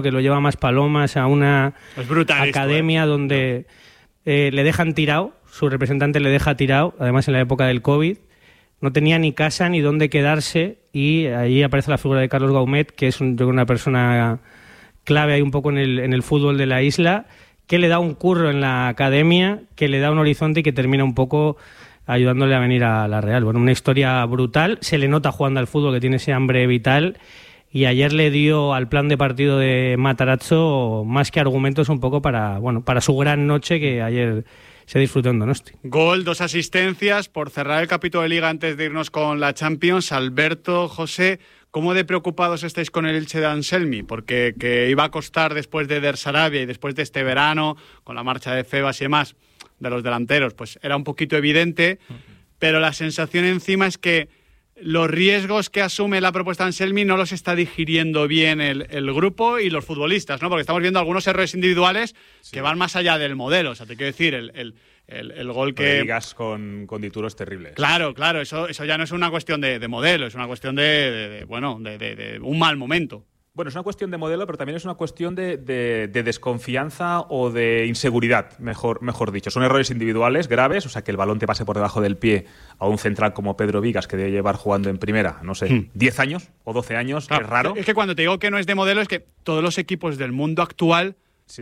que lo lleva más Palomas a una academia donde le dejan tirado, su representante le deja tirado, además en la época del COVID, no tenía ni casa ni dónde quedarse, y ahí aparece la figura de Carlos Gaumet, que es una persona clave ahí un poco en el fútbol de la isla, que le da un curro en la academia, que le da un horizonte y que termina un poco ayudándole a venir a la Real. Bueno, una historia brutal, se le nota jugando al fútbol que tiene ese hambre vital, y ayer le dio al plan de partido de Matarazzo más que argumentos un poco para su gran noche que ayer se disfrutó en Donosti. Gol, 2 asistencias. Por cerrar el capítulo de Liga antes de irnos con la Champions, Alberto, José, ¿cómo de preocupados estáis con el Elche de Anselmi? Porque que iba a costar después de Der Sarabia y después de este verano, con la marcha de Febas y demás, de los delanteros, pues era un poquito evidente, pero la sensación encima es que los riesgos que asume la propuesta de Anselmi no los está digiriendo bien el grupo y los futbolistas, ¿no? Porque estamos viendo algunos errores individuales que van más allá del modelo. O sea, te quiero decir, el gol que... Ligas con Dituro terribles. Claro, eso ya no es una cuestión de modelo, es una cuestión de un mal momento. Bueno, es una cuestión de modelo, pero también es una cuestión de desconfianza o de inseguridad, mejor dicho. Son errores individuales graves, o sea, que el balón te pase por debajo del pie a un central como Pedro Vigas, que debe llevar jugando en primera, no sé, 10 años o 12 años, claro, es raro. Es que cuando te digo que no es de modelo, es que todos los equipos del mundo actual,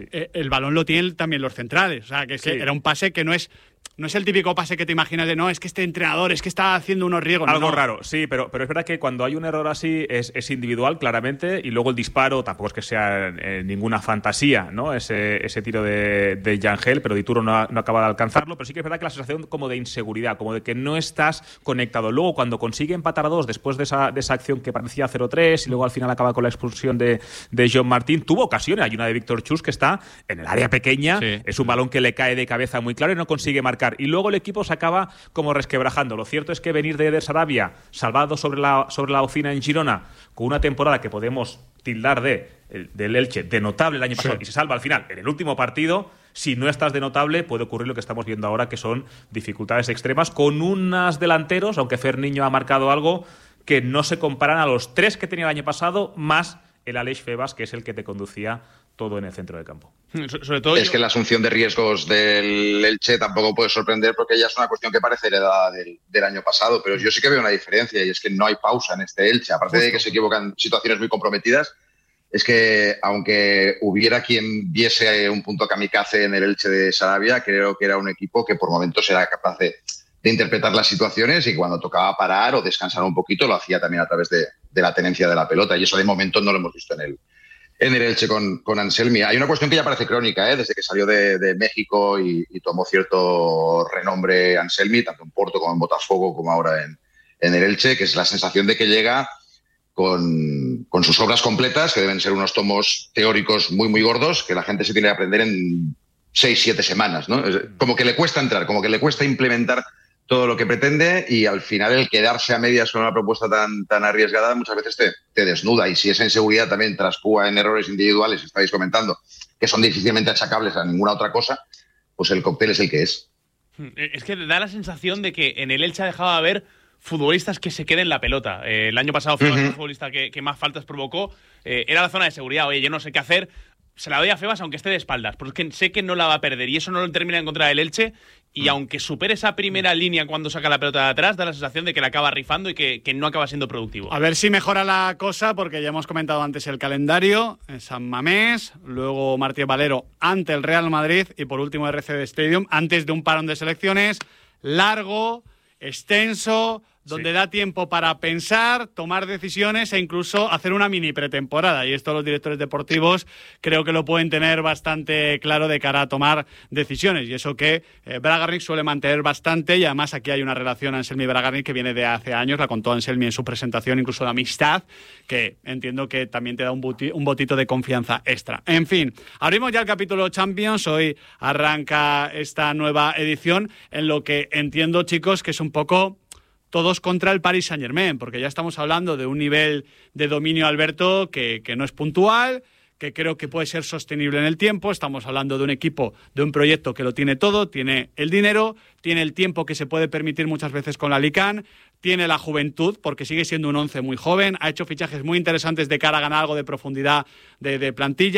el balón lo tienen también los centrales. O sea, que era un pase que no es el típico pase que te imaginas de es que este entrenador es que está haciendo unos riesgos. Algo raro, sí, pero es verdad que cuando hay un error así es individual, claramente, y luego el disparo tampoco es que sea ninguna fantasía, ¿no? Ese tiro de Yangel, pero Dituro no acaba de alcanzarlo, pero sí que es verdad que la sensación como de inseguridad, como de que no estás conectado. Luego, cuando consigue empatar a 2 después de esa acción que parecía 0-3 y luego al final acaba con la expulsión de John Martín, tuvo ocasiones. Hay una de Víctor Chus que está en el área pequeña, es un balón que le cae de cabeza muy claro y no consigue marcar. Y luego el equipo se acaba como resquebrajando. Lo cierto es que venir de Eder Sarabia, salvado sobre la bocina en Girona, con una temporada que podemos tildar del Elche de notable el año pasado, y se salva al final en el último partido, si no estás de notable puede ocurrir lo que estamos viendo ahora, que son dificultades extremas con unos delanteros, aunque Fer Niño ha marcado algo, que no se comparan a los 3 que tenía el año pasado, más el Aleix Febas, que es el que te conducía todo en el centro del campo. Sobre todo que la asunción de riesgos del Elche tampoco puede sorprender, porque ya es una cuestión que parece heredada del año pasado, pero yo sí que veo una diferencia, y es que no hay pausa en este Elche. Aparte de que se equivocan en situaciones muy comprometidas, es que aunque hubiera quien viese un punto kamikaze en el Elche de Sarabia, creo que era un equipo que por momentos era capaz de interpretar las situaciones, y cuando tocaba parar o descansar un poquito lo hacía también a través de la tenencia de la pelota, y eso de momento no lo hemos visto en el Elche con Anselmi. Hay una cuestión que ya parece crónica, desde que salió de México y tomó cierto renombre Anselmi, tanto en Porto como en Botafogo, como ahora en el Elche, que es la sensación de que llega con sus obras completas, que deben ser unos tomos teóricos muy, muy gordos, que la gente se tiene que aprender en 6-7 semanas, ¿no? Como que le cuesta entrar, como que le cuesta implementar todo lo que pretende, y al final el quedarse a medias con una propuesta tan arriesgada muchas veces te desnuda, y si esa inseguridad también traspúa en errores individuales, estáis comentando, que son difícilmente achacables a ninguna otra cosa, pues el cóctel es el que es. Es que da la sensación de que en el Elche ha dejado de haber futbolistas que se queden la pelota. El año pasado fue el futbolista que más faltas provocó. Era la zona de seguridad. Oye, yo no sé qué hacer. Se la doy a Febas aunque esté de espaldas, porque sé que no la va a perder, y eso no lo termina en contra del Elche. Y aunque supere esa primera línea cuando saca la pelota de atrás, da la sensación de que la acaba rifando y que no acaba siendo productivo. A ver si mejora la cosa, porque ya hemos comentado antes el calendario: San Mamés, luego Martínez Valero ante el Real Madrid, y por último RCD Stadium, antes de un parón de selecciones largo, extenso, donde da tiempo para pensar, tomar decisiones e incluso hacer una mini pretemporada. Y esto los directores deportivos creo que lo pueden tener bastante claro de cara a tomar decisiones. Y eso que Bragarnik suele mantener bastante, y además aquí hay una relación Anselmi-Bragarnik que viene de hace años, la contó Anselmi en su presentación, incluso de amistad, que entiendo que también te da un botito de confianza extra. En fin, abrimos ya el capítulo Champions. Hoy arranca esta nueva edición, en lo que entiendo, chicos, que es un poco todos contra el Paris Saint-Germain, porque ya estamos hablando de un nivel de dominio, Alberto, que no es puntual, que creo que puede ser sostenible en el tiempo. Estamos hablando de un equipo, de un proyecto que lo tiene todo, tiene el dinero, tiene el tiempo que se puede permitir muchas veces con la Alicant, tiene la juventud, porque sigue siendo un 11 muy joven, ha hecho fichajes muy interesantes de cara a ganar algo de profundidad de plantilla.